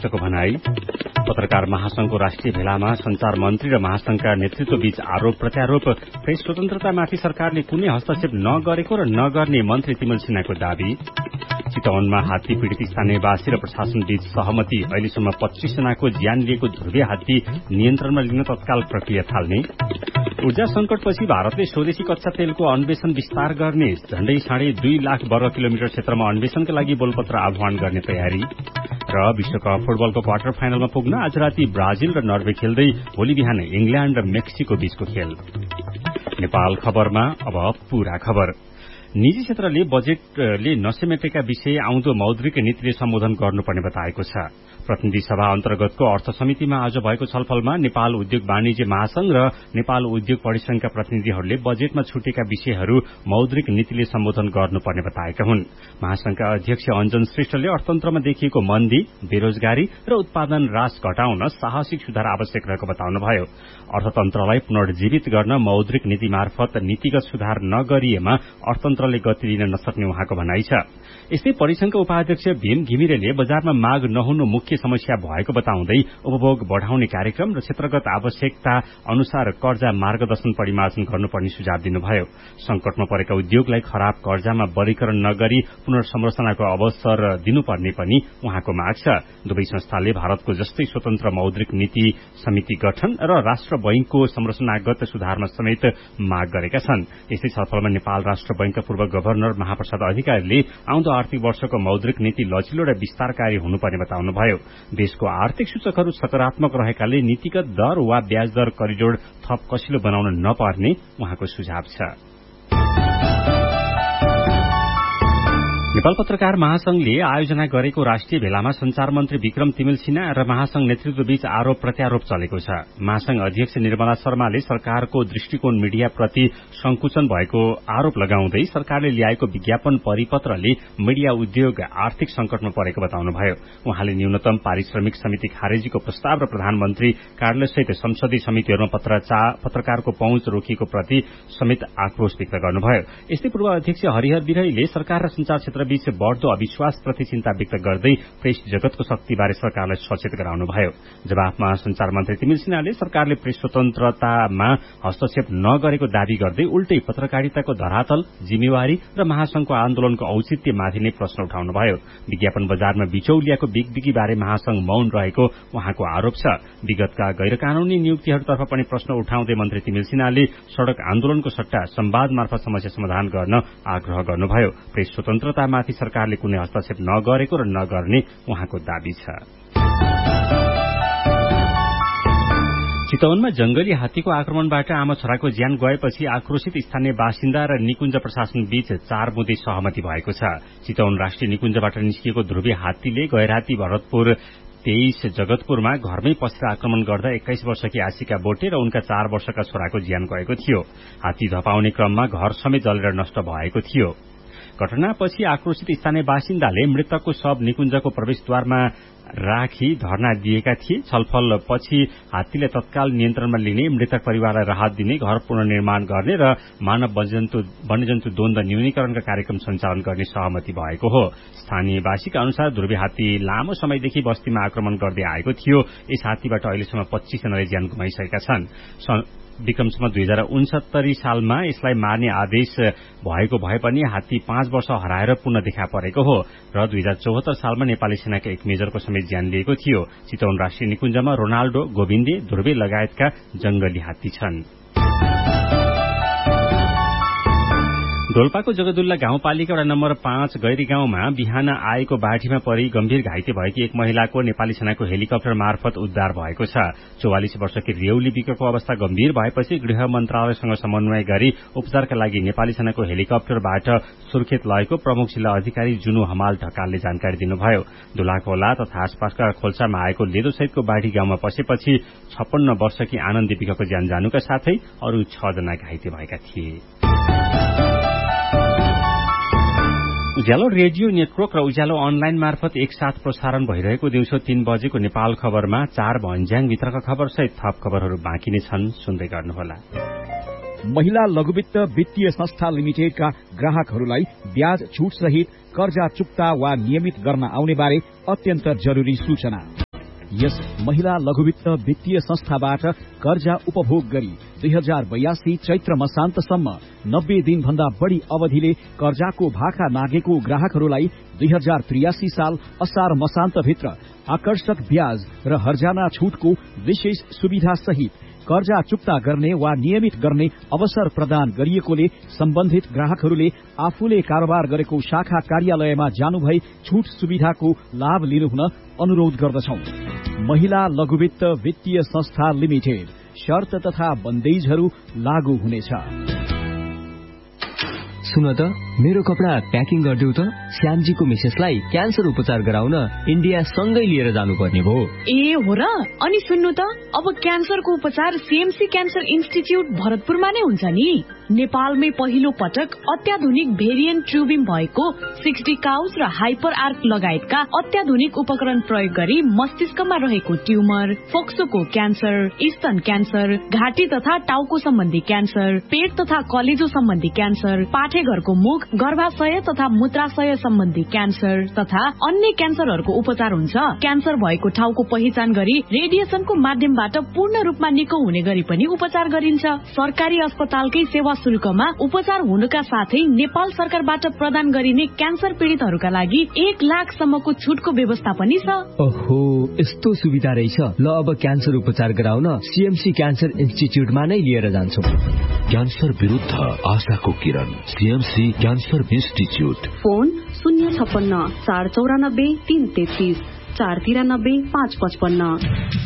अध्यक्षको भनाई। पत्रकार महासंघको राष्ट्रिय भेलामा संचार मन्त्री र महासंघका नेतृत्वबीच आरोप प्रत्यारोप। प्रेस स्वतन्त्रतामाथि सरकारले कुनै हस्तक्षेप नगरेको र नगर्ने मन्त्री तिमल सिन्हाको दावी। चितवनमा हात्ती पीड़ित स्थानीयवासी र प्रशासनबीच सहमति। अहिलेसम्म 25 जनाको ज्यान लिएको ध्रुवे हात्ती नियन्त्रणमा लिन तत्काल प्रक्रिया थाल्ने। ऊर्जा संकटपछि भारतले स्वदेशी कच्चा तेलको अन्वेषण विस्तार गर्ने। झण्डै 2.5 लाख वर्ग किलोमिटर क्षेत्रमा अन्वेषणका लागि बोलपत्र आह्वान गर्ने तयारी। र विश्वकप फुटबलको क्वार्टर फाइनलमा पुग्न आज राति ब्राजिल र नर्वे खेल्दै भोलि बिहान इंग्ल्याण्ड र मेक्सिको बीचको खेल। नेपाल खबरमा अब पूरा खबर। निजी क्षेत्रले बजेटले नसमेटेका विषय आउँदो मौद्रिक नीतिले सम्बोधन गर्नुपर्ने बताएको छ। प्रतिनिधि सभा अन्तर्गतको अर्थ समितिमा आज भएको छलफलमा नेपाल उद्योग वाणिज्य महासंघ र नेपाल उद्योग परिसंघका प्रतिनिधिहरूले बजेटमा छुटेका विषयहरू मौद्रिक नीतिले सम्बोधन गर्नुपर्ने बताएका हुन्। महासंघका अध्यक्ष अञ्जन श्रेष्ठले अर्थतन्त्रमा देखिएको मन्दी, बेरोजगारी र उत्पादन ह्रास घटाउन साहसिक सुधार आवश्यक रहेको बताउनुभयो। अर्थतन्त्रलाई पुनर्जीवित गर्न मौद्रिक नीति मार्फत नीतिगत सुधार नगरिएमा अर्थतन्त्रले गति दिन नसक्ने उहाँको भनाइ छ। यस्तै परिसंघका उपाध्यक्ष भीम घिमिरेले बजारमा माग नहुनु मुख्य समस्या भएको बताउँदै उपभोग बढ़ाउने कार्यक्रम र क्षेत्रगत आवश्यकता अनुसार कर्जा मार्गदर्शन परिमार्जन गर्नुपर्ने सुझाव दिनुभयो। संकटमा परेका उद्योगलाई खराब कर्जामा वर्गीकरण नगरी पुनर्संरचनाको अवसर दिनुपर्ने पनि उहाँको माग छ। दुवै संस्थाले भारतको जस्तै स्वतन्त्र मौद्रिक नीति समिति गठन र राष्ट्र बैंकको संरचनागत सुधारमा समेत माग गरेका छन्। यस्तै छलफलमा नेपाल राष्ट्र बैंकका पूर्व गभर्नर महाप्रसाद अधिकारीले आउँदो आर्थिक वर्षको मौद्रिक नीति लचिलो र विस्तारकारी हुनुपर्ने बताउनुभयो। देशको आर्थिक सूचकहरू सकारात्मक रहेकाले नीतिगत दर वा ब्याज दर करिडोर थप कसिलो बनाउन नपर्ने उहाँको सुझाव छ। नेपाल पत्रकार महासंघले आयोजना गरेको राष्ट्रिय भेलामा संचार मन्त्री विक्रम तिमिल सिन्हा र महासंघ नेतृत्वबीच आरोप प्रत्यारोप चलेको छ। महासंघ अध्यक्ष निर्मला शर्माले सरकारको दृष्टिकोण मीडियाप्रति संकुचन भएको आरोप लगाउँदै सरकारले ल्याएको विज्ञापन परिपत्रले मीडिया उद्योग आर्थिक संकटमा परेको बताउनुभयो। उहाँले न्यूनतम पारिश्रमिक समिति खारेजीको प्रस्ताव र प्रधानमन्त्री कार्यालयसहित संसदीय समितिहरूमा पत्रकारको पहुँच रोकिएको प्रति समेत आक्रोश व्यक्त गर्नुभयो। यस्तै पूर्व अध्यक्ष हरिहर विरहीले सरकार र संचार क्षेत्र बीच बढ़दो अविश्वासप्रति चिन्ता व्यक्त गर्दै प्रेस जगतको शक्तिबारे सरकारलाई सचेत गराउनुभयो। जवाफमा संचार मन्त्री तिमिल सिन्हाले सरकारले प्रेस स्वतन्त्रतामा हस्तक्षेप नगरेको दावी गर्दै उल्टै पत्रकारिताको धरातल, जिम्मेवारी र महासंघको आन्दोलनको औचित्यमाथि नै प्रश्न उठाउनुभयो। विज्ञापन बजारमा बिचौलियाको बिगबिगी बारे महासंघ मौन रहेको उहाँको आरोप छ। विगतका गैरकानूनी नियुक्तिहरूतर्फ पनि प्रश्न उठाउँदै मन्त्री तिमिल सिन्हाले सड़क आन्दोलनको सट्टा संवाद मार्फत समस्या समाधान गर्न आग्रह गर्नुभयो। प्रेस स्वतन्त्रतामाथि सरकारले कुनै हस्तक्षेप नगरेको र नगर्ने उहाँको दावी छ। चितवनमा जंगली हात्तीको आक्रमणबाट आमा छोराको ज्यान गएपछि आक्रोशित स्थानीय बासिन्दा र निकुञ्ज प्रशासन बीच 4 बुँदे सहमति भएको छ। चितवन राष्ट्रिय निकुञ्जबाट निस्किएको ध्रुवे हात्तीले गैराती भरतपुर 23 जगतपुरमा घरमै पसेर आक्रमण गर्दा 21 वर्षकी आशिका बोटे र उनका 4 वर्षका छोराको ज्यान गएको थियो। हात्ती धपाउने क्रममा घर समेत जलेर नष्ट भएको थियो। घटनापछि आक्रोशित स्थानीय बासिन्दाले मृतकको शव निकुञ्जको प्रवेशद्वारमा राखी धरना दिएका थिए। छलफलपछि हात्तीले तत्काल नियन्त्रणमा लिने, मृतक परिवारलाई राहत दिने, घर पुनर्निर्माण गर्ने र मानव वन्यजन्तु द्वन्द न्यूनीकरणका कार्यक्रम सञ्चालन गर्ने सहमति भएको हो। स्थानीयवासीका अनुसार ध्रुवे हात्ती लामो समयदेखि बस्तीमा आक्रमण गर्दै आएको थियो। यस हात्तीबाट अहिलेसम्म 25 जनाले ज्यान गुमाइसकेका छन्। विक्रमसम्म 2069 सालमा यसलाई मार्ने आदेश भएको भए पनि हात्ती 5 वर्ष हराएर पुनः देखा परेको हो र 2074 सालमा नेपाली सेनाका एक मेजरको समेत ज्यान लिएको थियो। चितवन राष्ट्रिय निकुञ्जमा रोनाल्डो, गोविन्दे, ध्रुवे लगायतका जंगली हात्ती छन्। डोल्पाको जगदुल्ला गाउँपालिका वडा नम्बर 5 गैरी गाउँमा बिहान आएको बाढीमा परि गम्भीर घाइते भएकी एक महिलाको नेपाली सेनाको हेलिकप्टर मार्फत उद्धार भएको छ। 44 वर्षकी रेउली विकको अवस्था गम्भीर भएपछि गृह मन्त्रालयसँग समन्वय गरी उपचारका लागि नेपाली सेनाको हेलिकप्टरबाट सुर्खेत लगेको प्रमुख जिल्ला अधिकारी जुनु हमाल ढकालले जानकारी दिनुभयो। दुलाखोला तथा आसपासका खोल्सामा आएको लेदोसहितको बाढी गाउँमा पसेपछि 56 वर्षकी आनन्दी विकको ज्यान जानुका साथै अरू 6 जना घाइते भएका थिए। उज्यालो रेडियो नेटवर्क र उज्यालो अनलाइन मार्फत एकसाथ प्रसारण भइरहेको दिउँसो 3 बजेको नेपाल खबरमा 4 भन्ज्याङभित्रका खबर सहित थप खबरहरू बाँकी नै छन्, सुन्दै गर्नुहोला। महिला लघुवित्त वित्तीय संस्था लिमिटेडका ग्राहकहरूलाई ब्याज छुट सहित कर्जा चुक्ता वा नियमित गर्न आउने बारे अत्यन्त जरुरी सूचना। यस महिला लघुवित्त वित्तीय संस्थाबाट कर्जा उपभोग गरी 2082 चैत्र मसान्तसम्म 90 दिनभन्दा बढ़ी अवधिले कर्जाको भाका मागेको ग्राहकहरूलाई 2083 साल असार मसान्तभित्र आकर्षक ब्याज र हर्जाना छूटको विशेष सुविधा सहित कर्जा चुक्ता गर्ने वा नियमित गर्ने अवसर प्रदान गरिएकोले सम्बन्धित ग्राहकहरूले आफूले कारोबार गरेको शाखा कार्यालयमा जानुभई छूट सुविधाको लाभ लिनुहुन अनुरोध गर्दछौं। महिला लघुवित्त वित्तीय संस्था लिमिटेड, शर्त तथा बन्देजहरू लागू हुनेछ। सुन त, मेरो कपडा प्याकिङ गरिदेऊ त। श्यामजीको मिसेसलाई क्यान्सर उपचार गराउन इन्डिया सँगै लिएर जानुपर्ने भयो। ए हो र? अनि सुन्नु त, अब क्यान्सरको उपचार सीएमसी क्यान्सर इन्स्टिच्युट भरतपुरमा नै हुन्छ नि। नेपालमै पहिलो पटक अत्याधुनिक भेरिएन्ट ट्युबिङ भएको 60 काउज र हाइपर आर्क लगायतका अत्याधुनिक उपकरण प्रयोग गरी मस्तिष्कमा रहेको ट्युमर, फोक्सोको क्यान्सर, स्तन क्यान्सर, घाँटी तथा टाउको सम्बन्धी क्यान्सर, पेट तथा कलेजो सम्बन्धी क्यान्सर, पाठेघरको मुख, गर्भाशय तथा मूत्राशय सम्बन्धी क्यान्सर तथा अन्य क्यान्सरहरूको उपचार हुन्छ। क्यान्सर भएको ठाउँको पहिचान गरी रेडिएसनको माध्यमबाट पूर्ण रूपमा निको हुने गरी पनि उपचार गरिन्छ। सरकारी अस्पतालकै सेवा शुल्कमा उपचार हुनुका साथै नेपाल सरकारबाट प्रदान गरिने क्यान्सर पीड़ितहरूका लागि 1 लाखसम्मको छुटको व्यवस्था पनि छ। ओहो, यस्तो सुविधा रहेछ। ल, अब क्यान्सर उपचार गराउन सीएमसी क्यान्सर इन्स्टिच्युटमा नै लिएर जान्छौं। क्यान्सर विरुद्ध आशाको किरण, सीएमसी क्यान्सर इन्स्टिच्युट। फोन 056 494 333 493 555।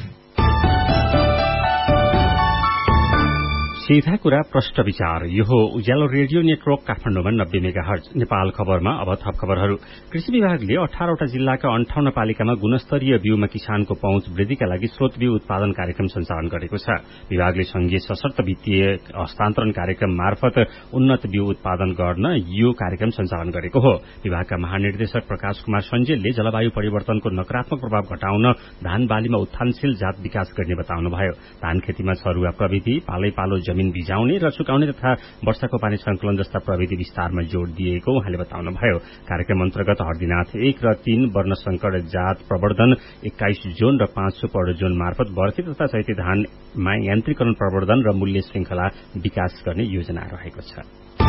सीधा कुरा प्रष्ट विचार। यो हो उज्यालो रेडियो नेटवर्क काठमाडौँमा 90 मेगाहर्ज। नेपाल खबरमा अब थप खबरहरू। कृषि विभागले 18वटा जिल्लाका 58 पालिकामा गुणस्तरीय बिउमा किसानको पहुँच वृद्धिका लागि स्रोत बिउ उत्पादन कार्यक्रम सञ्चालन गरेको छ। विभागले संघीय सशर्त वित्तीय हस्तान्तरण कार्यक्रम मार्फत उन्नत बिउ उत्पादन गर्न यो कार्यक्रम सञ्चालन गरेको हो। विभागका महानिर्देशक प्रकाश कुमार सञ्जेलले जलवायु परिवर्तनको नकारात्मक प्रभाव घटाउन धान बालीमा उत्थानशील जात विकास गर्ने बताउनुभयो। धान खेतीमा छरुवा प्रविधि, पालै पालो जमिन बिजाउने र सुकाउने तथा वर्षाको पानी संकलन जस्ता प्रविधि विस्तारमा जोड़ दिएको उहाँले बताउनुभयो। कार्यक्रम अन्तर्गत हर्दीनाथ 1 र 3 वर्ण संकर जात प्रवर्धन 21 जोन र 5 सुपर्ण जोन मार्फत बर्खे तथा चैते धानमा यान्त्रिकरण प्रवर्धन र मूल्य श्रृंखला विकास गर्ने योजना रहेको छ।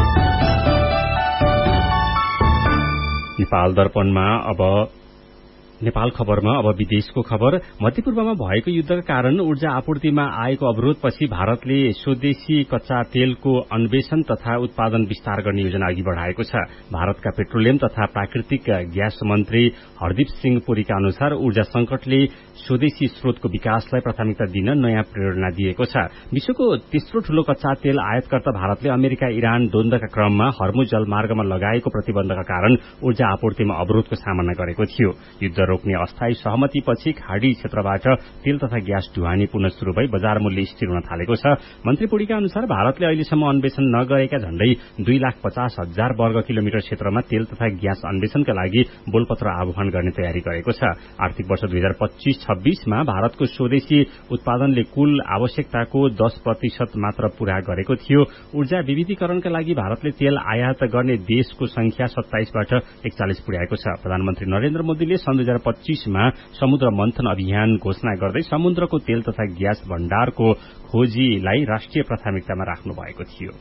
नेपाल खबरमा अब विदेशको खबर। मध्यपूर्वमा भएको युद्धका कारण ऊर्जा आपूर्तिमा आएको अवरोधपछि भारतले स्वदेशी कच्चा तेलको अन्वेषण तथा उत्पादन विस्तार गर्ने योजना अघि बढ़ाएको छ। भारतका पेट्रोलियम तथा प्राकृतिक ग्यास मन्त्री हरदीप सिंह पुरीका अनुसार ऊर्जा संकटले स्वदेशी स्रोतको विकासलाई प्राथमिकता दिन नयाँ प्रेरणा दिएको छ। विश्वको तेस्रो ठूलो कच्चा तेल आयातकर्ता भारतले अमेरिका इरान द्वन्द्वका क्रममा हर्मुज जलमार्गमा लगाएको प्रतिबन्धका कारण ऊर्जा आपूर्तिमा अवरोधको सामना गरेको थियो। युद्ध रोक्ने अस्थायी सहमतिपछि खाड़ी क्षेत्रबाट तेल तथा ग्यास ढुवानी पुनः शुरू भई बजार मूल्य स्थिर हुन थालेको छ। मन्त्री पुरीका अनुसार भारतले अहिलेसम्म अन्वेषण नगरेका झण्डै 2,50,000 वर्ग किलोमिटर क्षेत्रमा तेल तथा ग्यास अन्वेषणका लागि बोलपत्र आह्वान गर्ने तयारी गरेको छ। आर्थिक वर्ष 2025-26 मा भारतको स्वदेशी उत्पादनले कुल आवश्यकताको 10% मात्र पूरा गरेको थियो। ऊर्जा विविधीकरणका लागि भारतले तेल आयात गर्ने देशको संख्या 27 बाट 41 पुर्याएको छ। प्रधानमन्त्री नरेन्द्र मोदीले सन् 2025 मा समुद्र मन्थन अभियान घोषणा गर्दै समुद्रको तेल तथा ग्यास भण्डारको खोजीलाई राष्ट्रिय प्राथमिकतामा राख्नु भएको थियो।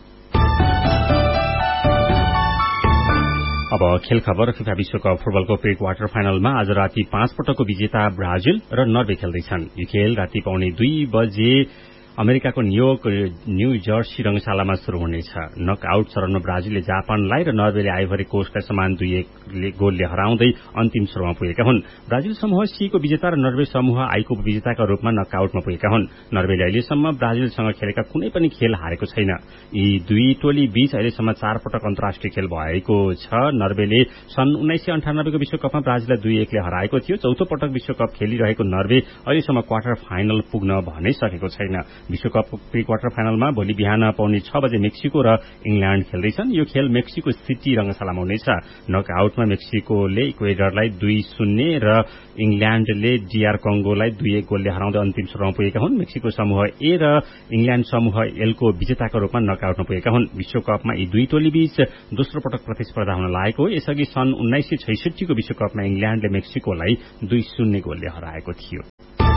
अब खेल खबर। फिफा विश्वकप फुटबलको प्री क्वार्टर फाइनलमा आज राति 5 पटकको विजेता ब्राजिल र नर्वे खेल्दैछन्। यो खेल राति पाउने 2 बजे अमेरिकाको न्यू जर्सी रंगशालामा शुरू हुनेछ। नकआउट चरणमा ब्राजिलले जापानलाई र नर्वेले आइभरी कोस्टलाई समान 2-1 गोलले हराउँदै अन्तिम स्तरमा पुगेका हुन्। ब्राजिल समूह सी को विजेता र नर्वे समूह आई को विजेताका रूपमा नकआउटमा पुगेका हुन्। नर्वेले अहिलेसम्म ब्राजिलसँग खेलेका कुनै पनि खेल हारेको छैन। यी दुई टोली बीच अहिलेसम्म 4 पटक अन्तर्राष्ट्रिय खेल भएको छ। नर्वेले सन् 1998 को विश्वकपमा ब्राजिललाई 2-1 ले हराएको थियो। चौथो पटक विश्वकप खेलिरहेको नर्वे अहिलेसम्म क्वार्टर फाइनल पुग्न भने सकेको छैन। विश्वकप प्री क्वार्टर फाइनलमा भोलि बिहान पाउने 6 बजे मेक्सिको र इंग्ल्याण्ड खेल्दैछन्। यो खेल मेक्सिको सिटी रंगशालामा हुनेछ। नकआउटमा मेक्सिकोले इक्वेडरलाई 2-0 र इंग्ल्याण्डले डीआर कंगोलाई 2-1 गोलले हराउँदै अन्तिम स्तरमा पुगेका हुन्। मेक्सिको समूह ए र इंग्ल्याण्ड समूह एल को विजेताका रूपमा नकआउटमा पुगेका हुन्। विश्वकपमा यी दुई टोली बीच दोस्रो पटक प्रतिस्पर्धा हुन लागेको हो। यसअघि सन् 1966 को विश्वकपमा इंग्ल्याण्डले मेक्सिकोलाई 2-0 गोलले हराएको थियो।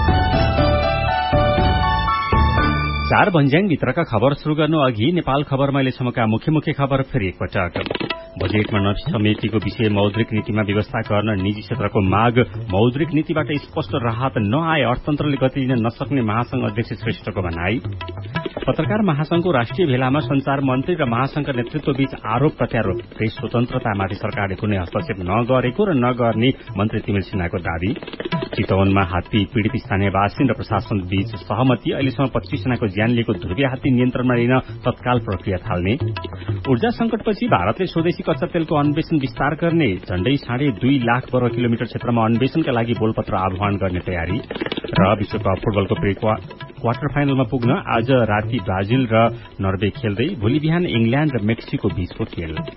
नमस्कार, भन्ज्याङ भित्रका खबर शुरू गर्नु अघि नेपाल खबरमा अहिलेसम्मका मुख्य खबर फेरि एकपटक। बजेटमा नसमेटिएको विषय मौद्रिक नीतिमा व्यवस्था गर्न निजी क्षेत्रको माग, मौद्रिक नीतिबाट स्पष्ट राहत नआए अर्थतन्त्रले गति दिन नसक्ने महासंघ अध्यक्ष श्रेष्ठको भनाई। पत्रकार महासंघको राष्ट्रिय भेलामा संचार मन्त्री र महासंघका नेतृत्वबीच आरोप प्रत्यारोप। प्रेस स्वतन्त्रतामाथि सरकारले कुनै हस्तक्षेप नगरेको र नगर्ने मन्त्री तिमिल सिन्हाको दावी। चितवनमा हात्ती पीड़ित स्थानीयवासी र प्रशासन बीच सहमति। अहिलेसम्म 25 जनाको ज्यान लिएको ध्रुवीय हात्ती नियन्त्रणमा लिन तत्काल प्रक्रिया थाल्ने। ऊर्जा संकटपछि भारतले स्वदेशी कच्चा तेलको अन्वेषण विस्तार गर्ने। झण्डै 2.5 लाख वर्ग किलोमिटर क्षेत्रमा अन्वेषणका लागि बोलपत्र आह्वान गर्ने तयारी। र विश्वकप फुटबलको प्री क्वार्टर फाइनलमा पुग्न आज राति ब्राजिल र नर्वे खेल्दै, भोलि बिहान इंग्ल्याण्ड र मेक्सिको बीचको खेल।